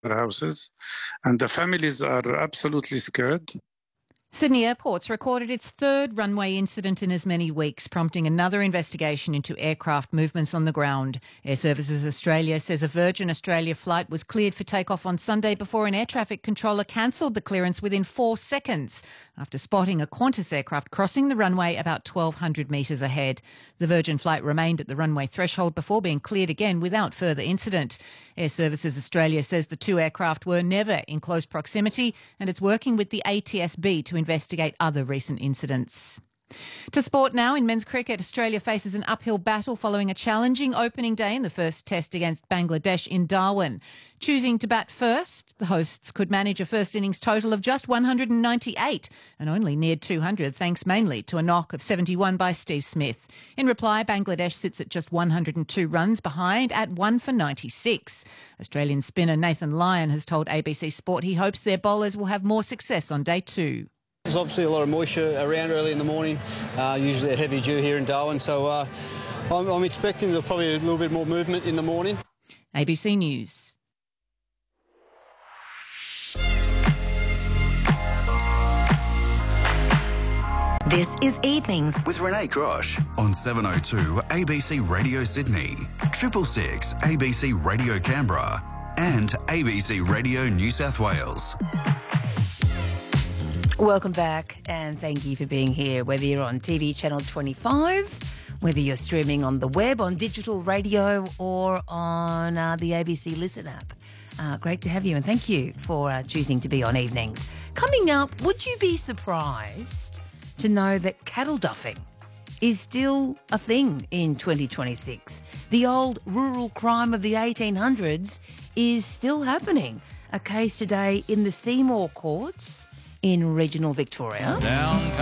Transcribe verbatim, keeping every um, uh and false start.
their houses, and the families are absolutely scared. Sydney Airport's recorded its third runway incident in as many weeks, prompting another investigation into aircraft movements on the ground. Air Services Australia says a Virgin Australia flight was cleared for takeoff on Sunday before an air traffic controller cancelled the clearance within four seconds after spotting a Qantas aircraft crossing the runway about twelve hundred metres ahead. The Virgin flight remained at the runway threshold before being cleared again without further incident. Air Services Australia says the two aircraft were never in close proximity and it's working with the A T S B to investigate other recent incidents. To sport now. In men's cricket, Australia faces an uphill battle following a challenging opening day in the first test against Bangladesh in Darwin. Choosing to bat first, the hosts could manage a first innings total of just one hundred ninety-eight and only neared two hundred, thanks mainly to a knock of seventy-one by Steve Smith. In reply, Bangladesh sits at just one hundred two runs behind at one for ninety-six. Australian spinner Nathan Lyon has told A B C Sport he hopes their bowlers will have more success on day two. There's obviously a lot of moisture around early in the morning, uh, usually a heavy dew here in Darwin, so uh, I'm, I'm expecting there'll probably a little bit more movement in the morning. A B C News. This is Evenings with Renee Grosh on seven oh two A B C Radio Sydney, triple six A B C Radio Canberra and A B C Radio New South Wales. Welcome back and thank you for being here, whether you're on T V channel twenty-five, whether you're streaming on the web, on digital radio or on uh, the A B C Listen app. Uh, great to have you and thank you for uh, choosing to be on Evenings. Coming up, would you be surprised to know that cattle duffing is still a thing in twenty twenty-six? The old rural crime of the eighteen hundreds is still happening. A case today in the Seymour courts in regional Victoria. Down